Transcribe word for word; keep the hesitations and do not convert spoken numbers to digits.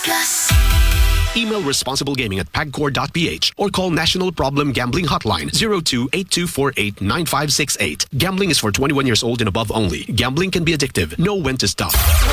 Plus. Email responsiblegaming at pagcor dot p h or call National Problem Gambling Hotline zero two eight two four eight nine five six eight. Gambling is for twenty-one years old and above only. Gambling can be addictive. Know when to stop.